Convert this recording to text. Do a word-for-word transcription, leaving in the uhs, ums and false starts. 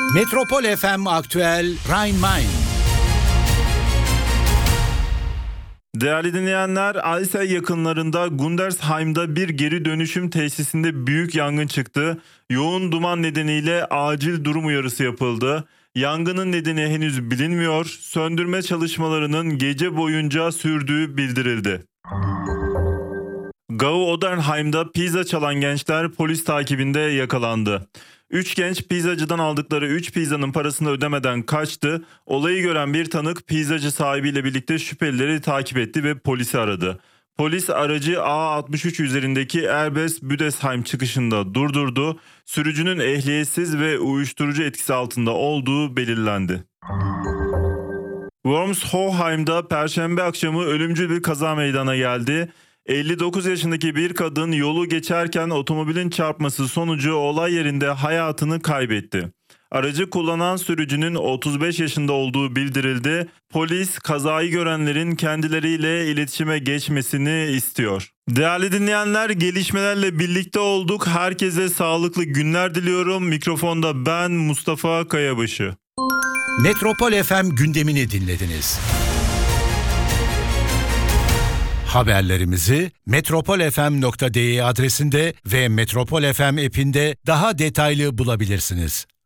Metropol F M Aktüel Rhein-Main. Değerli dinleyenler, Alsey yakınlarında Gundersheim'da bir geri dönüşüm tesisinde büyük yangın çıktı. Yoğun duman nedeniyle acil durum uyarısı yapıldı. Yangının nedeni henüz bilinmiyor. Söndürme çalışmalarının gece boyunca sürdüğü bildirildi. Gau Odenheim'da pizza çalan gençler polis takibinde yakalandı. Üç genç pizzacıdan aldıkları üç pizzanın parasını ödemeden kaçtı. Olayı gören bir tanık pizzacı sahibiyle birlikte şüphelileri takip etti ve polisi aradı. Polis aracı A altmış üç üzerindeki Erbes Büdesheim çıkışında durdurdu. Sürücünün ehliyetsiz ve uyuşturucu etkisi altında olduğu belirlendi. Wormshoheim'da Perşembe akşamı ölümcül bir kaza meydana geldi. elli dokuz yaşındaki bir kadın yolu geçerken otomobilin çarpması sonucu olay yerinde hayatını kaybetti. Aracı kullanan sürücünün otuz beş yaşında olduğu bildirildi. Polis kazayı görenlerin kendileriyle iletişime geçmesini istiyor. Değerli dinleyenler, gelişmelerle birlikte olduk. Herkese sağlıklı günler diliyorum. Mikrofonda ben Mustafa Kayabaşı. Metropol F M gündemini dinlediniz. Haberlerimizi metropol f m nokta d e adresinde ve Metropol F M app'inde daha detaylı bulabilirsiniz.